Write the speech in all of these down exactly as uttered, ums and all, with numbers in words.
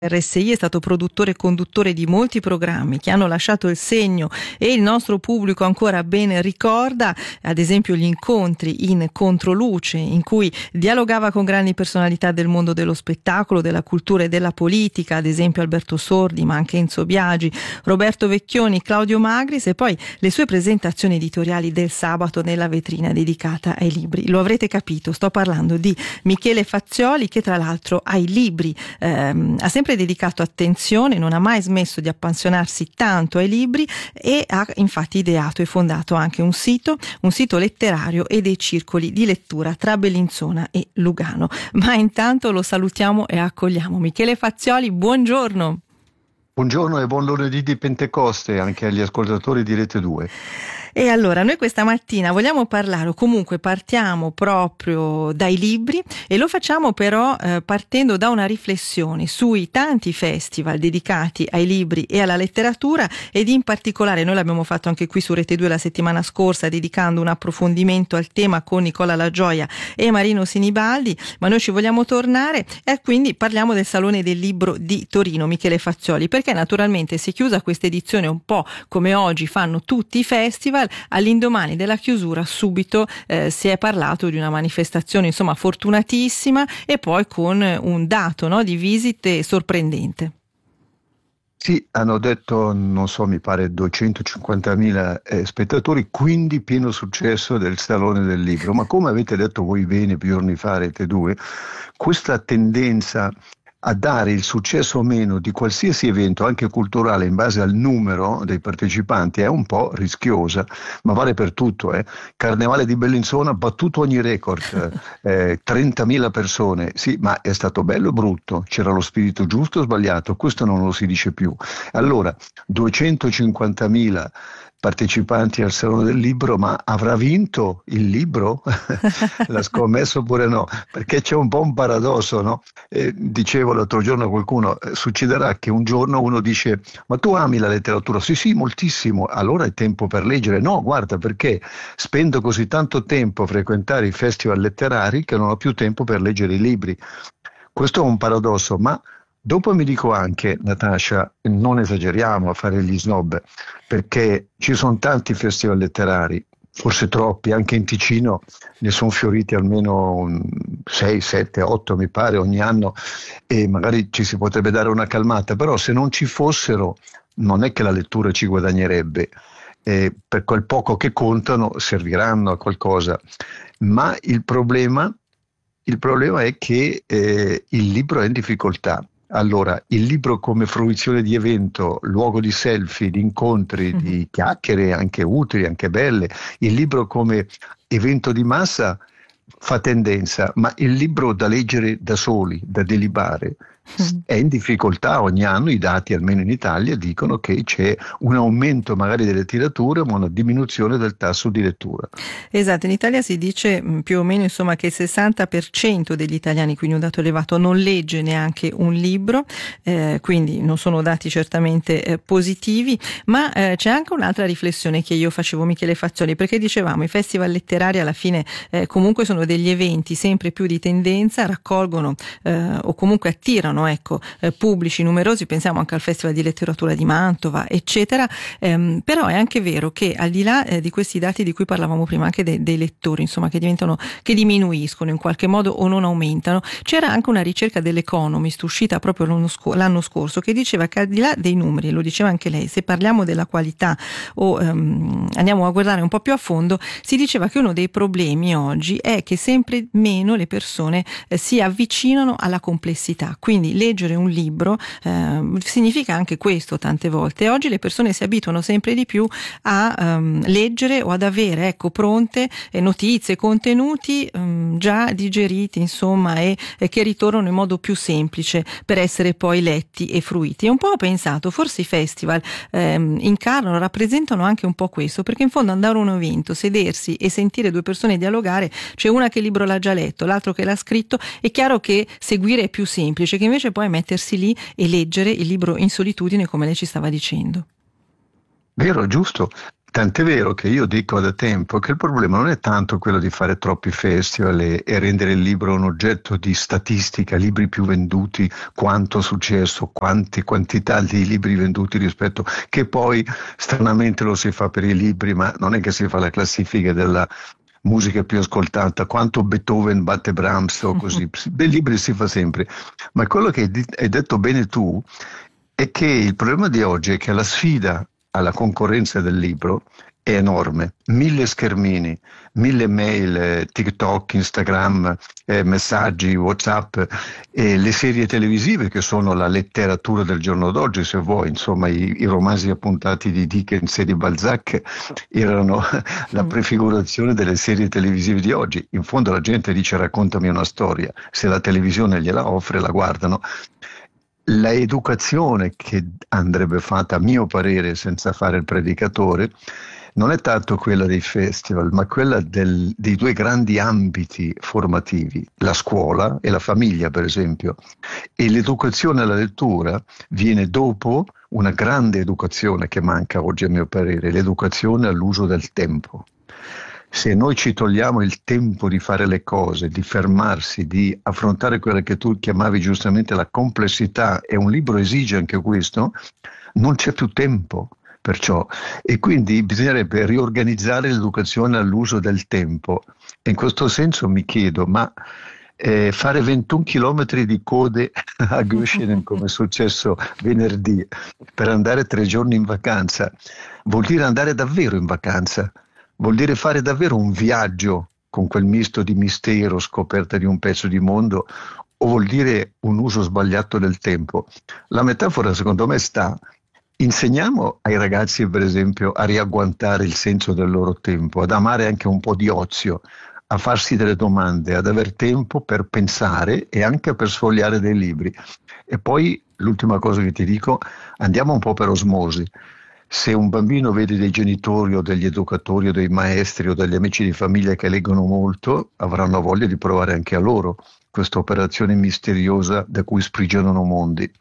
R S I è stato produttore e conduttore di molti programmi che hanno lasciato il segno e il nostro pubblico ancora ben ricorda, ad esempio gli incontri in Controluce, in cui dialogava con grandi personalità del mondo dello spettacolo, della cultura e della politica, ad esempio Alberto Sordi, ma anche Enzo Biagi, Roberto Vecchioni, Claudio Magris, e poi le sue presentazioni editoriali del sabato nella vetrina dedicata ai libri. Lo avrete capito, sto parlando di Michele Fazioli, che tra l'altro ai libri ehm, ha sempre dedicato attenzione, non ha mai smesso di appassionarsi tanto ai libri e ha infatti ideato e fondato anche un sito, un sito letterario e dei circoli di lettura tra Bellinzona e Lugano. Ma intanto lo salutiamo e accogliamo Michele Fazioli, buongiorno. Buongiorno e buon lunedì di Pentecoste anche agli ascoltatori di Rete due. E allora noi questa mattina vogliamo parlare, o comunque partiamo proprio dai libri, e lo facciamo però eh, partendo da una riflessione sui tanti festival dedicati ai libri e alla letteratura, ed in particolare noi l'abbiamo fatto anche qui su Rete due la settimana scorsa dedicando un approfondimento al tema con Nicola Lagioia e Marino Sinibaldi, ma noi ci vogliamo tornare e quindi parliamo del Salone del Libro di Torino. Michele Fazioli, perché naturalmente si è chiusa questa edizione un po' come oggi fanno tutti i festival. All'indomani della chiusura subito eh, si è parlato di una manifestazione insomma fortunatissima e poi con un dato, no, di visite sorprendente. Sì, hanno detto, non so, mi pare duecentocinquantamila eh, spettatori, quindi pieno successo del Salone del Libro. Ma come avete detto voi bene più giorni fa, Rete due, questa tendenza a dare il successo o meno di qualsiasi evento, anche culturale, in base al numero dei partecipanti è un po' rischiosa, ma vale per tutto. Eh. Carnevale di Bellinzona ha battuto ogni record, eh, trentamila persone, sì, ma è stato bello o brutto? C'era lo spirito giusto o sbagliato? Questo non lo si dice più. Allora, duecentocinquantamila partecipanti al Salone del Libro, ma avrà vinto il libro? L'ha scommesso oppure no? Perché c'è un po' un paradosso, no? Eh, dicevo l'altro giorno a qualcuno, eh, succederà che un giorno uno dice ma tu ami la letteratura? Sì, sì, moltissimo, allora è tempo per leggere. No, guarda, perché spendo così tanto tempo a frequentare i festival letterari che non ho più tempo per leggere i libri. Questo è un paradosso, ma dopo mi dico anche, Natascia, non esageriamo a fare gli snob, perché ci sono tanti festival letterari, forse troppi, anche in Ticino ne sono fioriti almeno sei, sette, otto mi pare ogni anno, e magari ci si potrebbe dare una calmata, però se non ci fossero non è che la lettura ci guadagnerebbe, eh, per quel poco che contano serviranno a qualcosa, ma il problema, il problema è che eh, il libro è in difficoltà. Allora, il libro come fruizione di evento, luogo di selfie, di incontri, mm-hmm. di chiacchiere anche utili, anche belle, il libro come evento di massa fa tendenza, ma il libro da leggere da soli, da delibare, mm. è in difficoltà. Ogni anno i dati, almeno in Italia, dicono che c'è un aumento magari delle tirature, ma una diminuzione del tasso di lettura. Esatto, in Italia si dice più o meno insomma che il sessanta per cento degli italiani, quindi un dato elevato, non legge neanche un libro, eh, quindi non sono dati certamente eh, positivi, ma eh, c'è anche un'altra riflessione che io facevo, Michele Fazioli, perché dicevamo i festival letterari alla fine eh, comunque sono degli eventi sempre più di tendenza, raccolgono eh, o comunque attirano ecco eh, pubblici numerosi, pensiamo anche al Festival di Letteratura di Mantova eccetera, ehm, però è anche vero che al di là eh, di questi dati di cui parlavamo prima, anche dei, dei lettori insomma che diventano, che diminuiscono in qualche modo o non aumentano, c'era anche una ricerca dell'Economist uscita proprio l'anno, sc- l'anno scorso che diceva che al di là dei numeri, e lo diceva anche lei, se parliamo della qualità o ehm, andiamo a guardare un po' più a fondo, si diceva che uno dei problemi oggi è che sempre meno le persone eh, si avvicinano alla complessità, quindi leggere un libro eh, significa anche questo tante volte. Oggi le persone si abituano sempre di più a um, leggere o ad avere ecco pronte eh, notizie, contenuti um, già digeriti insomma e, e che ritornano in modo più semplice per essere poi letti e fruiti. E un po' ho pensato, forse i festival ehm, incarnano, rappresentano anche un po' questo, perché in fondo andare a un evento, sedersi e sentire due persone dialogare, c'è una che il libro l'ha già letto, l'altro che l'ha scritto, è chiaro che seguire è più semplice, che invece poi mettersi lì e leggere il libro in solitudine, come lei ci stava dicendo. Vero, giusto, Tant'è vero che io dico da tempo che il problema non è tanto quello di fare troppi festival e, e rendere il libro un oggetto di statistica, libri più venduti, quanto è successo, quante quantità di libri venduti rispetto, che poi stranamente lo si fa per i libri, ma non è che si fa la classifica della musica più ascoltata, quanto Beethoven batte Brahms o così. Dei libri si fa sempre, ma quello che hai detto bene tu è che il problema di oggi è che la sfida alla concorrenza del libro è enorme, mille schermini, mille mail, eh, TikTok, Instagram, eh, messaggi, WhatsApp, e le serie televisive che sono la letteratura del giorno d'oggi, se vuoi, insomma i, i romanzi appuntati di Dickens e di Balzac erano la prefigurazione delle serie televisive di oggi. In fondo la gente dice raccontami una storia, se la televisione gliela offre la guardano. La educazione che andrebbe fatta, a mio parere, senza fare il predicatore, non è tanto quella dei festival, ma quella del, dei due grandi ambiti formativi, la scuola e la famiglia, per esempio. E l'educazione alla lettura viene dopo una grande educazione che manca oggi, a mio parere, l'educazione all'uso del tempo. Se noi ci togliamo il tempo di fare le cose, di fermarsi, di affrontare quella che tu chiamavi giustamente la complessità, e un libro esige anche questo, non c'è più tempo. Perciò, e quindi bisognerebbe riorganizzare l'educazione all'uso del tempo. E in questo senso mi chiedo, ma eh, fare ventuno chilometri di code a Göttingen, come è successo venerdì, per andare tre giorni in vacanza, vuol dire andare davvero in vacanza? Vuol dire fare davvero un viaggio con quel misto di mistero, scoperta di un pezzo di mondo, o vuol dire un uso sbagliato del tempo? La metafora secondo me sta, insegniamo ai ragazzi per esempio a riagguantare il senso del loro tempo, ad amare anche un po' di ozio, a farsi delle domande, ad aver tempo per pensare e anche per sfogliare dei libri. E poi l'ultima cosa che ti dico, andiamo un po' per osmosi. Se un bambino vede dei genitori o degli educatori o dei maestri o degli amici di famiglia che leggono molto, avranno voglia di provare anche a loro questa operazione misteriosa da cui sprigionano mondi.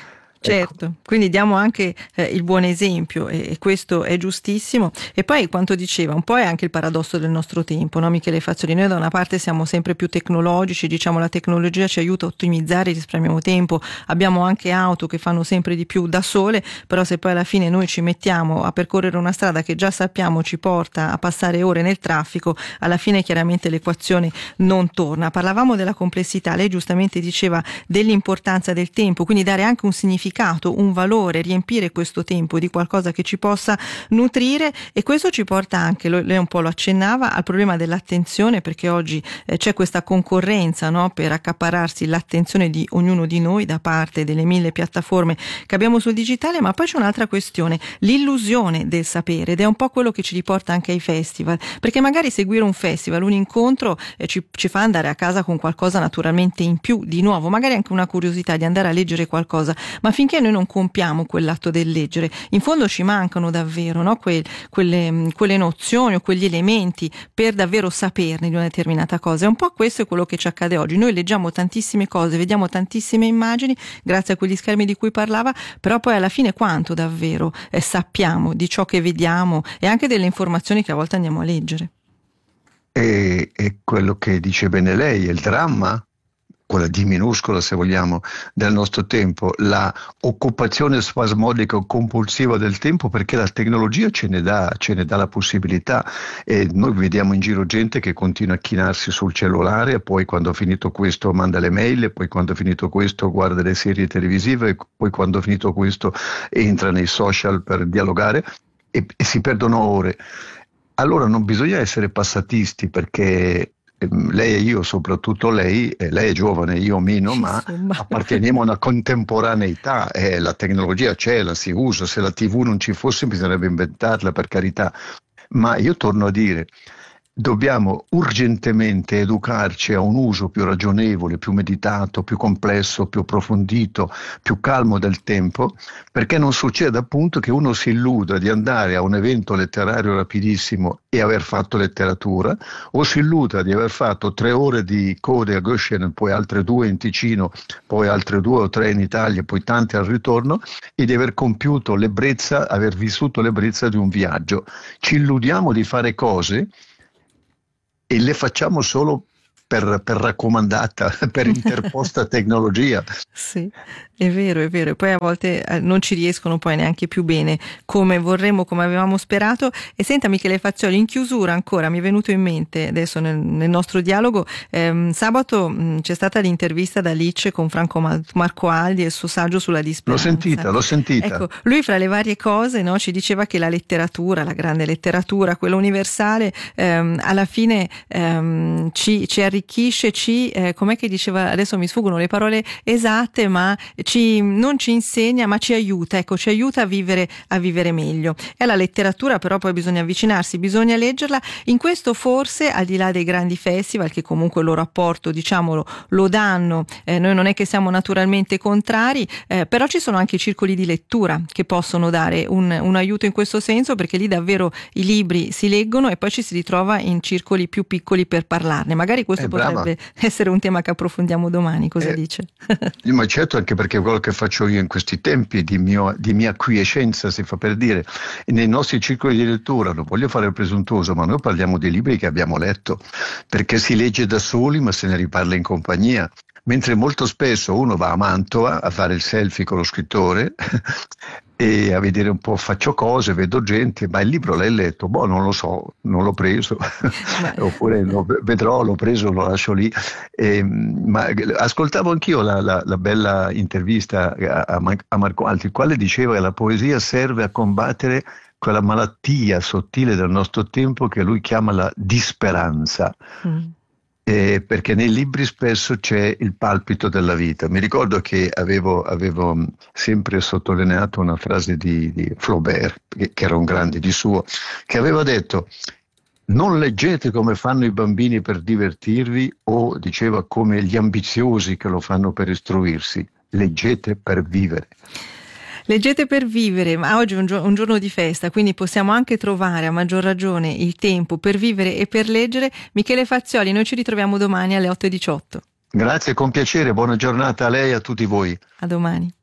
Certo, ecco. Quindi diamo anche eh, il buon esempio e, e questo è giustissimo. E poi quanto diceva, un po' è anche il paradosso del nostro tempo, no Michele Fazzoli? Noi da una parte siamo sempre più tecnologici, diciamo la tecnologia ci aiuta a ottimizzare, risparmiamo tempo, abbiamo anche auto che fanno sempre di più da sole, però se poi alla fine noi ci mettiamo a percorrere una strada che già sappiamo ci porta a passare ore nel traffico, alla fine chiaramente l'equazione non torna. Parlavamo della complessità, lei giustamente diceva dell'importanza del tempo, quindi dare anche un significato, un valore, riempire questo tempo di qualcosa che ci possa nutrire, e questo ci porta anche, lei un po' lo accennava, al problema dell'attenzione, perché oggi eh, c'è questa concorrenza, no, per accaparrarsi l'attenzione di ognuno di noi da parte delle mille piattaforme che abbiamo sul digitale, ma poi c'è un'altra questione, l'illusione del sapere, ed è un po' quello che ci riporta anche ai festival, perché magari seguire un festival, un incontro eh, ci, ci fa andare a casa con qualcosa naturalmente in più, di nuovo, magari anche una curiosità di andare a leggere qualcosa, ma finché noi non compiamo quell'atto del leggere, in fondo ci mancano davvero, no? que- quelle, quelle nozioni o quegli elementi per davvero saperne di una determinata cosa. È un po' questo è quello che ci accade oggi. Noi leggiamo tantissime cose, vediamo tantissime immagini grazie a quegli schermi di cui parlava, però poi alla fine quanto davvero eh, sappiamo di ciò che vediamo e anche delle informazioni che a volte andiamo a leggere. E, e quello che dice bene lei è il dramma, quella D minuscola se vogliamo, del nostro tempo, la occupazione spasmodica o compulsiva del tempo, perché la tecnologia ce ne dà, ce ne dà la possibilità, e noi vediamo in giro gente che continua a chinarsi sul cellulare, e poi quando ha finito questo manda le mail, e poi quando ha finito questo guarda le serie televisive, e poi quando ha finito questo entra nei social per dialogare, e, e si perdono ore. Allora non bisogna essere passatisti, perché lei e io, soprattutto lei, eh, lei è giovane, io meno, ma Insomma. apparteniamo a una contemporaneità, eh, la tecnologia c'è, la si usa, se la tivù non ci fosse bisognerebbe inventarla, per carità, ma io torno a dire, dobbiamo urgentemente educarci a un uso più ragionevole, più meditato, più complesso, più approfondito, più calmo del tempo, perché non succeda appunto che uno si illuda di andare a un evento letterario rapidissimo e aver fatto letteratura, o si illuda di aver fatto tre ore di code a Göttingen, poi altre due in Ticino, poi altre due o tre in Italia, poi tante al ritorno, e di aver compiuto l'ebbrezza, aver vissuto l'ebbrezza di un viaggio. Ci illudiamo di fare cose e le facciamo solo per, per raccomandata, per interposta tecnologia. Sì, è vero, è vero. E poi a volte eh, non ci riescono poi neanche più bene come vorremmo, come avevamo sperato. E senta Michele Fazioli, in chiusura ancora mi è venuto in mente adesso nel, nel nostro dialogo, ehm, sabato mh, c'è stata l'intervista da Licce con Franco Marco Aldi e il suo saggio sulla disperanza. L'ho sentita, l'ho sentita. Ecco, lui fra le varie cose, no, ci diceva che la letteratura, la grande letteratura, quella universale, ehm, alla fine ehm, ci, ci arricchisce, ci, eh, com'è che diceva, adesso mi sfuggono le parole esatte, ma ci, non ci insegna, ma ci aiuta, ecco, ci aiuta a vivere, a vivere meglio. E alla letteratura però poi bisogna avvicinarsi, bisogna leggerla. In questo forse, al di là dei grandi festival, che comunque il loro apporto, diciamolo, lo danno, eh, noi non è che siamo naturalmente contrari, eh, però ci sono anche i circoli di lettura che possono dare un, un aiuto in questo senso, perché lì davvero i libri si leggono e poi ci si ritrova in circoli più piccoli per parlarne. Magari questo Eh, potrebbe essere un tema che approfondiamo domani, cosa eh, dice? Ma certo, anche perché quello che faccio io in questi tempi di, mio, di mia quiescenza, si fa per dire, nei nostri circoli di lettura, non voglio fare il presuntuoso, ma noi parliamo di libri che abbiamo letto, perché si legge da soli ma se ne riparla in compagnia. Mentre molto spesso uno va a Mantova a fare il selfie con lo scrittore e a vedere un po', faccio cose, vedo gente, ma il libro l'hai letto? Boh, non lo so, non l'ho preso, oppure lo vedrò, l'ho preso, lo lascio lì. E, ma ascoltavo anch'io la, la, la bella intervista a, a Marco Aldi, il quale diceva che la poesia serve a combattere quella malattia sottile del nostro tempo che lui chiama la disperanza. Mm. Eh, perché nei libri spesso c'è il palpito della vita. Mi ricordo che avevo, avevo sempre sottolineato una frase di, di Flaubert, che, che era un grande di suo, che aveva detto: non leggete come fanno i bambini per divertirvi, o diceva come gli ambiziosi che lo fanno per istruirsi, leggete per vivere. Leggete per vivere, ma oggi è un, gio- un giorno di festa, quindi possiamo anche trovare a maggior ragione il tempo per vivere e per leggere. Michele Fazioli, noi ci ritroviamo domani alle otto e diciotto. Grazie, con piacere, buona giornata a lei e a tutti voi. A domani.